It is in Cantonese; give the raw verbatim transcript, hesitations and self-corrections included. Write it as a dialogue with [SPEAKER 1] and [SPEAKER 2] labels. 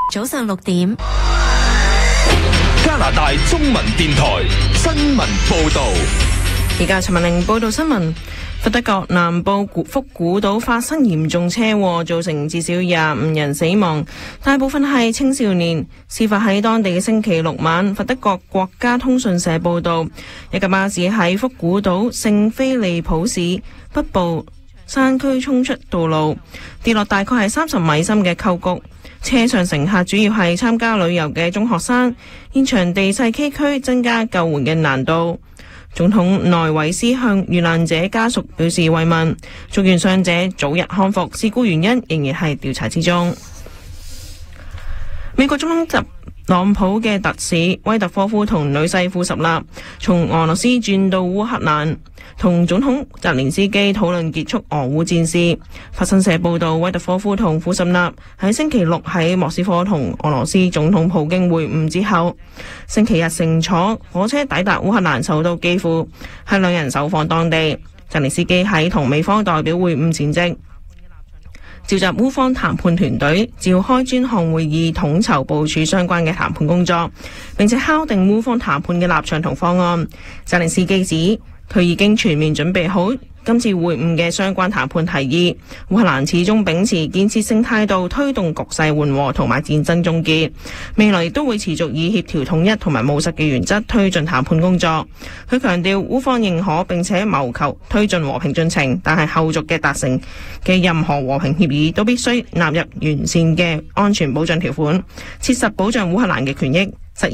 [SPEAKER 1] 早上六點，
[SPEAKER 2] 加拿大中文電台新聞報道。
[SPEAKER 3] 而家陳文玲報道新聞。佛得角南部福古島發生嚴重車禍，造成至少廿五人死亡，大部分係青少年。事發喺當地嘅星期六晚。佛得角國家通訊社報道，一架巴士喺福古島聖菲利普市北部山區衝出道路，跌落大概係三十米深嘅溝谷。車上乘客主要係參加旅遊嘅中學生，現場地勢崎嶇，增加救援嘅難度。總統內維斯向遇難者家屬表示慰問，祝願傷者早日康復。事故原因仍然係調查之中。美國總統特朗普嘅特使威特科夫同女婿庫什納從俄羅斯轉到烏克蘭，同總統澤連斯基討論結束俄烏戰事。法新社報道，威特科夫同庫什納喺星期六喺莫斯科同俄羅斯總統普京會晤之後，星期日乘坐火車抵達烏克蘭首都基輔，係兩人首訪當地。澤連斯基喺同美方代表會晤前夕，召集烏方談判團隊召開專項會議，統籌部署相關嘅談判工作，並且敲定烏方談判嘅立場同方案。澤連斯基指佢已經全面準備好今次會晤嘅相關談判提議。烏克蘭始終秉持建設性態度，推動局勢緩和同埋戰爭終結，未來亦都會持續以協調統一同埋務實嘅原則推進談判工作。佢強調烏方認可並且謀求推進和平進程，但係後續嘅達成嘅任何和平協議都必須納入完善嘅安全保障條款，切實保障烏克蘭嘅權益。